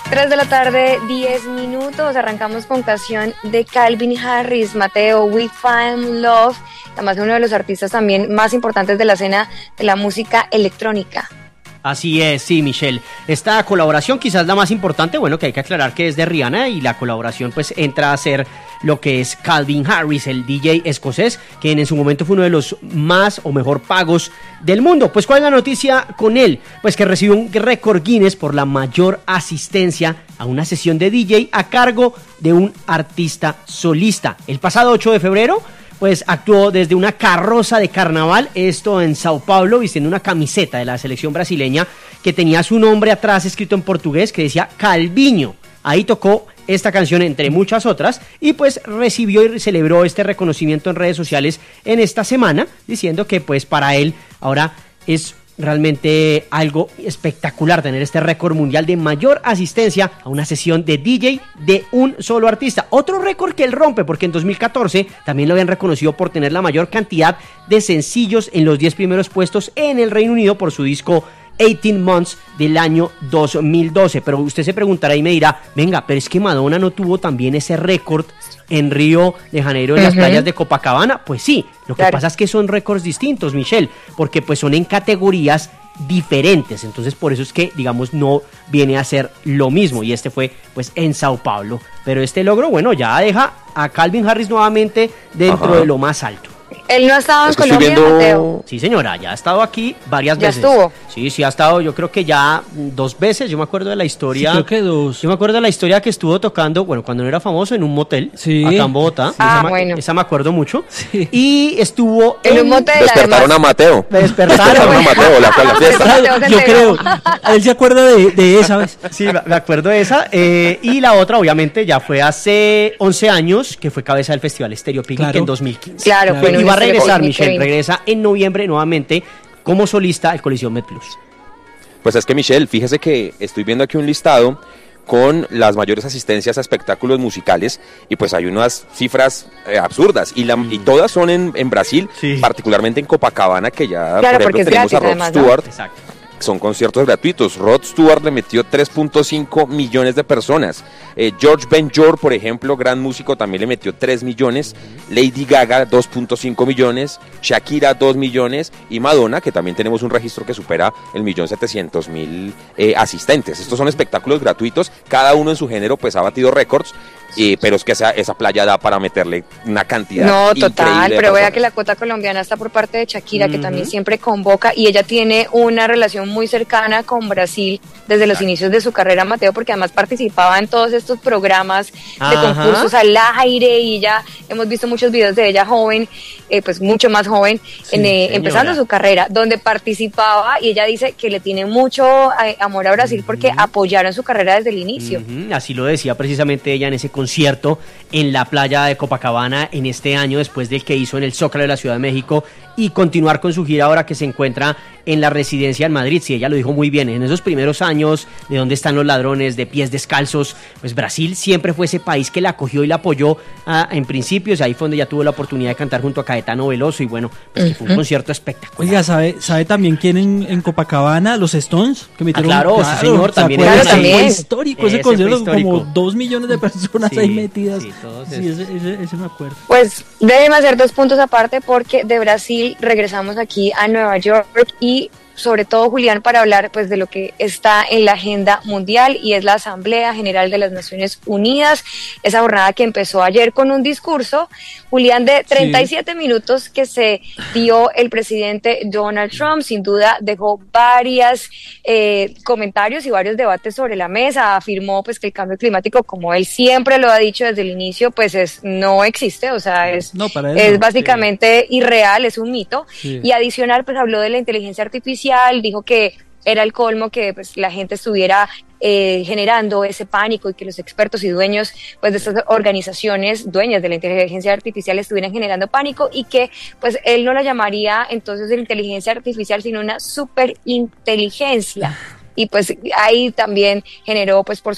3 de la tarde, 10 minutos. Arrancamos con canción de Calvin Harris, Mateo, We Find Love. Además, uno de los artistas también más importantes de la escena de la música electrónica. Así es, sí, Michelle. Esta colaboración quizás la más importante, bueno, que hay que aclarar que es de Rihanna y la colaboración pues entra a ser lo que es Calvin Harris, el DJ escocés, que en su momento fue uno de los más o mejor pagos del mundo. Pues, ¿cuál es la noticia con él? Pues que recibió un récord Guinness por la mayor asistencia a una sesión de DJ a cargo de un artista solista. El pasado 8 de febrero, pues actuó desde una carroza de carnaval, esto en Sao Paulo, vistiendo una camiseta de la selección brasileña que tenía su nombre atrás escrito en portugués que decía Calvinho. Ahí tocó esta canción entre muchas otras y pues recibió y celebró este reconocimiento en redes sociales en esta semana, diciendo que pues para él ahora es realmente algo espectacular tener este récord mundial de mayor asistencia a una sesión de DJ de un solo artista. Otro récord que él rompe, porque en 2014 también lo habían reconocido por tener la mayor cantidad de sencillos en los 10 primeros puestos en el Reino Unido por su disco 18 Months del año 2012. Pero usted se preguntará y me dirá, venga, pero es que Madonna no tuvo también ese récord en Río de Janeiro, en las playas de Copacabana. Pues sí, lo que pasa es que son récords distintos, Michelle, porque pues son en categorías diferentes, entonces por eso es que, digamos, no viene a ser lo mismo, y este fue pues en Sao Paulo, pero este logro, bueno, ya deja a Calvin Harris nuevamente dentro de lo más alto. Él no ha estado en Colombia, Mateo. Sí, señora, ya ha estado aquí varias veces. ¿Ya estuvo? Sí, ha estado, yo creo que ya 2 veces. Yo me acuerdo de la historia. Sí, creo que 2. Yo me acuerdo de la historia que estuvo tocando, bueno, cuando no era famoso, en un motel. Sí. Acá en Bogotá. Bueno. Esa me acuerdo mucho. Sí. Y estuvo en un motel. Despertaron a Mateo. Despertaron a Mateo, la fiesta. Yo creo. Él se acuerda de esa vez. Sí, me acuerdo de esa. Y la otra, obviamente, ya fue hace 11 años, que fue cabeza del Festival Estéreo Picnic en 2015. Claro, Y va a regresar, Michelle, regresa en noviembre nuevamente como solista al Coliseum MedPlus. Pues es que, Michelle, fíjese que estoy viendo aquí un listado con las mayores asistencias a espectáculos musicales y pues hay unas cifras absurdas y todas son en Brasil, particularmente en Copacabana, que ya, claro, por ejemplo, tenemos a Rod además, Stewart. ¿no? Exacto. Son conciertos gratuitos. Rod Stewart le metió 3.5 millones de personas. George Ben-Jor, por ejemplo, gran músico, también le metió 3 millones. Lady Gaga, 2.5 millones. Shakira, 2 millones. Y Madonna, que también tenemos un registro que supera el 1.700.000 asistentes. Estos son espectáculos gratuitos. Cada uno en su género pues ha batido récords. Pero es que esa playa da para meterle una cantidad total, pero vea vea que la cuota colombiana está por parte de Shakira, que también siempre convoca, y ella tiene una relación muy cercana con Brasil desde los inicios de su carrera, Mateo, porque además participaba en todos estos programas de concursos al aire, y ya hemos visto muchos videos de ella joven, pues mucho más joven, empezando su carrera, donde participaba, y ella dice que le tiene mucho amor a Brasil porque apoyaron su carrera desde el inicio. Así lo decía precisamente ella en ese concierto en la playa de Copacabana en este año, después del que hizo en el Zócalo de la Ciudad de México, y continuar con su gira ahora que se encuentra en la residencia en Madrid. Sí, ella lo dijo muy bien, en esos primeros años de Dónde están los ladrones, de Pies descalzos, pues Brasil siempre fue ese país que la acogió y la apoyó en principios. Ahí fue donde ya tuvo la oportunidad de cantar junto a Caetano Veloso, y bueno, pues que fue un concierto espectacular. Oiga, ¿sabe también quién en Copacabana? Los Stones, que metieron, claro, sí, señor, también fue histórico ese concierto, como 2 millones de personas ahí metidas. Sí, todos ese me acuerdo. Pues déjeme hacer 2 puntos aparte, porque de Brasil regresamos aquí a Nueva York, y sobre todo, Julián, para hablar pues de lo que está en la agenda mundial, y es la Asamblea General de las Naciones Unidas, esa jornada que empezó ayer con un discurso, Julián, de 37 minutos que se dio el presidente Donald Trump. Sin duda dejó varios comentarios y varios debates sobre la mesa. Afirmó pues que el cambio climático, como él siempre lo ha dicho desde el inicio, pues no existe, o sea, es básicamente irreal, es un mito. Y adicional, pues habló de la inteligencia artificial, dijo que era el colmo que pues la gente estuviera generando ese pánico, y que los expertos y dueños pues de estas organizaciones dueñas de la inteligencia artificial estuvieran generando pánico, y que pues él no la llamaría entonces de inteligencia artificial, sino una superinteligencia. Y pues ahí también generó pues por